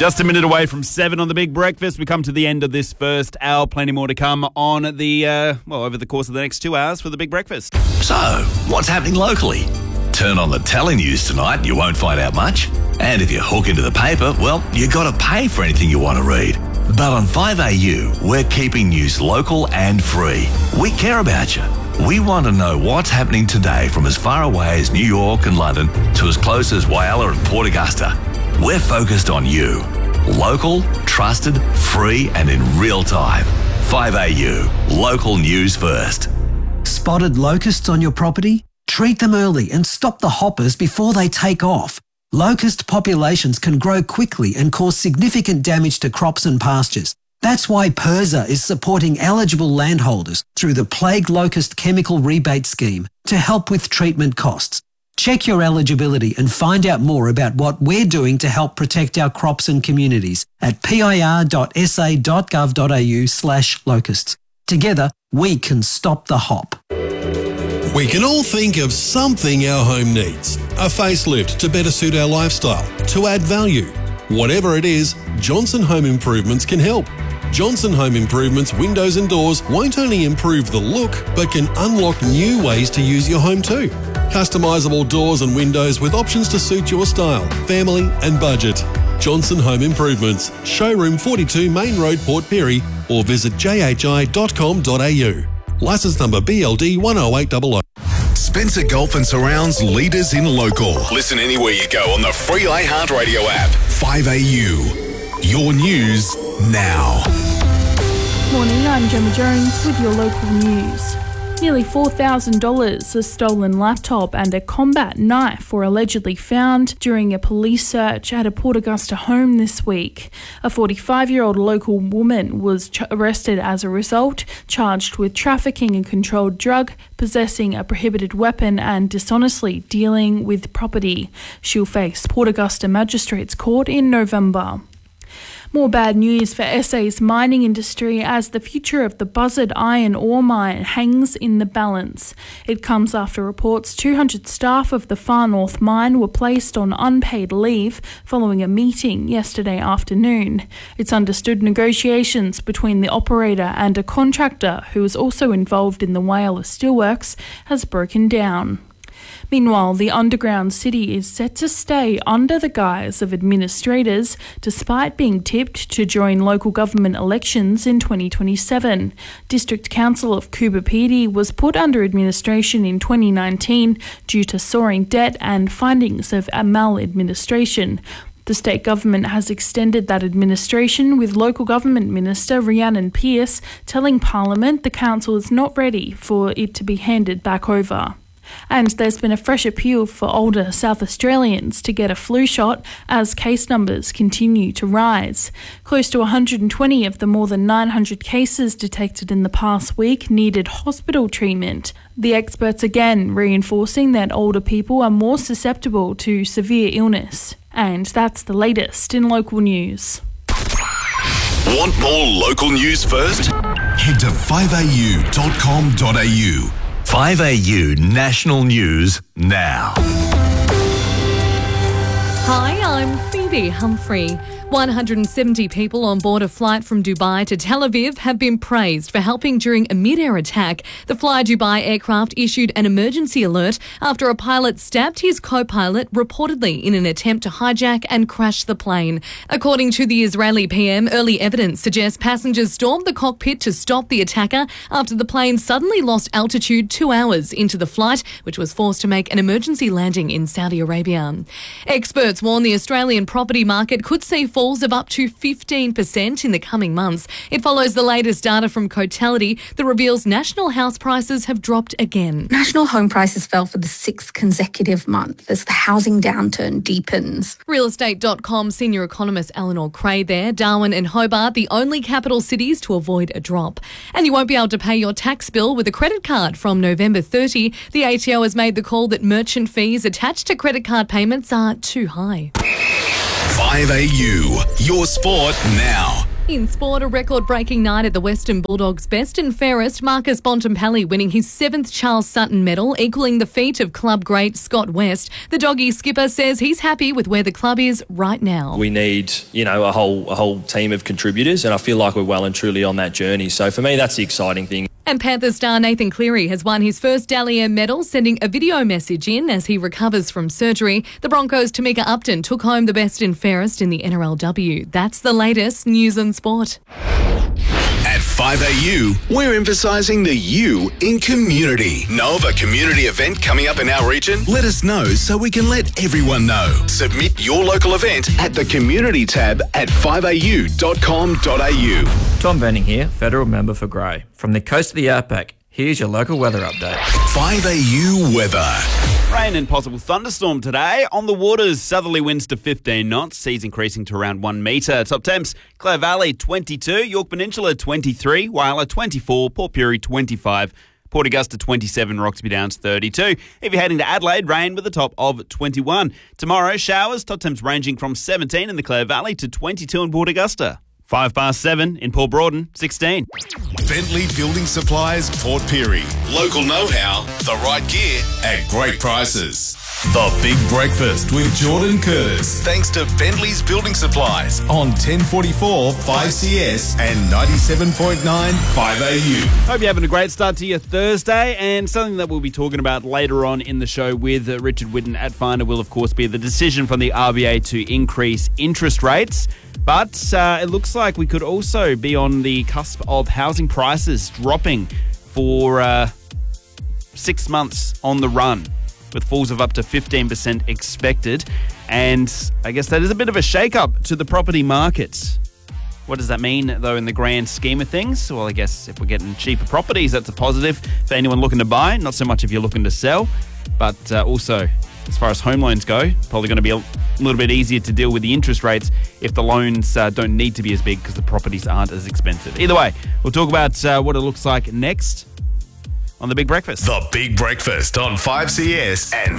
Just a minute away from 7 on The Big Breakfast. We come to the end of this first hour. Plenty more to come on the, over the course of the next 2 hours for The Big Breakfast. So, what's happening locally? Turn on the telenews tonight and you won't find out much. And if you hook into the paper, well, you got to pay for anything you want to read. But on 5AU, we're keeping news local and free. We care about you. We want to know what's happening today from as far away as New York and London to as close as Whyalla and Port Augusta. We're focused on you. Local, trusted, free and in real time. 5AU, local news first. Spotted locusts on your property? Treat them early and stop the hoppers before they take off. Locust populations can grow quickly and cause significant damage to crops and pastures. That's why PIRSA is supporting eligible landholders through the Plague Locust Chemical Rebate Scheme to help with treatment costs. Check your eligibility and find out more about what we're doing to help protect our crops and communities at pir.sa.gov.au/locusts. Together, we can stop the hop. We can all think of something our home needs. A facelift to better suit our lifestyle, to add value. Whatever it is, Johnson Home Improvements can help. Johnson Home Improvements windows and doors won't only improve the look, but can unlock new ways to use your home too. Customisable doors and windows with options to suit your style, family and budget. Johnson Home Improvements, Showroom 42 Main Road, Port Pirie, or visit jhi.com.au. Licence number BLD 10800. Spencer Gulf and Surrounds leaders in local. Listen anywhere you go on the free iHeartRadio app. 5AU. Your news now. Morning, I'm Gemma Jones with your local news. Nearly $4,000, a stolen laptop and a combat knife were allegedly found during a police search at a Port Augusta home this week. A 45-year-old local woman was arrested as a result, charged with trafficking a controlled drug, possessing a prohibited weapon and dishonestly dealing with property. She'll face Port Augusta Magistrates Court in November. More bad news for SA's mining industry as the future of the Buzzard iron ore mine hangs in the balance. It comes after reports 200 staff of the Far North mine were placed on unpaid leave following a meeting yesterday afternoon. It's understood negotiations between the operator and a contractor who is also involved in the Whyalla Steelworks has broken down. Meanwhile, the underground city is set to stay under the guise of administrators despite being tipped to join local government elections in 2027. District Council of Coober Pedy was put under administration in 2019 due to soaring debt and findings of maladministration. The state government has extended that administration, with local government minister Rhiannon Pearce telling Parliament the council is not ready for it to be handed back over. And there's been a fresh appeal for older South Australians to get a flu shot as case numbers continue to rise. Close to 120 of the more than 900 cases detected in the past week needed hospital treatment. The experts again reinforcing that older people are more susceptible to severe illness. And that's the latest in local news. Want more local news first? Head to 5au.com.au. 5AU National News now. Hi, I'm Phoebe Humphrey. 170 people on board a flight from Dubai to Tel Aviv have been praised for helping during a mid-air attack. The Fly Dubai aircraft issued an emergency alert after a pilot stabbed his co-pilot reportedly in an attempt to hijack and crash the plane. According to the Israeli PM, early evidence suggests passengers stormed the cockpit to stop the attacker after the plane suddenly lost altitude 2 hours into the flight, which was forced to make an emergency landing in Saudi Arabia. Experts warn the Australian property market could see falls of up to 15% in the coming months. It follows the latest data from Cotality that reveals national house prices have dropped again. National home prices fell for the 6th consecutive month as the housing downturn deepens. Realestate.com senior economist Eleanor Cray there. Darwin and Hobart, the only capital cities to avoid a drop. And you won't be able to pay your tax bill with a credit card from November 30. The ATO has made the call that merchant fees attached to credit card payments are too high. 5AU, your sport now. In sport, a record-breaking night at the Western Bulldogs Best and Fairest. Marcus Bontempelli winning his 7th Charles Sutton medal, equaling the feat of club great Scott West. The Doggy skipper says he's happy with where the club is right now. We need, a whole team of contributors, and I feel like we're well and truly on that journey. So for me, that's the exciting thing. And Panthers star Nathan Cleary has won his first Dally M medal, sending a video message in as he recovers from surgery. The Broncos' Tamika Upton took home the best and fairest in the NRLW. That's the latest news and sport. At 5AU, we're emphasising the U in community. Know of a community event coming up in our region? Let us know so we can let everyone know. Submit your local event at the community tab at 5au.com.au. Tom Benning here, Federal Member for Grey. From the coast of the Outback, here's your local weather update. 5AU weather. Rain and possible thunderstorm today. On the waters, southerly winds to 15 knots, seas increasing to around 1 metre. Top temps, Clare Valley 22, York Peninsula 23, Whyalla 24, Port Pirie 25, Port Augusta 27, Roxby Downs 32. If you're heading to Adelaide, rain with a top of 21. Tomorrow, showers, top temps ranging from 17 in the Clare Valley to 22 in Port Augusta. 7:05 in Port Broughton, 16. Bentley Building Supplies, Port Pirie. Local know-how, the right gear at great prices. The Big Breakfast with Jordan Curtis. Thanks to Bentley's Building Supplies on 1044 5CS and 97.9 5AU. Hope you're having a great start to your Thursday, and something that we'll be talking about later on in the show with Richard Whitten at Finder will, of course, be the decision from the RBA to increase interest rates. But it looks like we could also be on the cusp of housing prices dropping for 6 months on the run, with falls of up to 15% expected. And I guess that is a bit of a shake-up to the property market. What does that mean, though, in the grand scheme of things? Well, I guess if we're getting cheaper properties, that's a positive for anyone looking to buy. Not so much if you're looking to sell, but also, as far as home loans go, probably going to be a little bit easier to deal with the interest rates if the loans don't need to be as big because the properties aren't as expensive. Either way, we'll talk about what it looks like next on The Big Breakfast. The Big Breakfast on 5CS and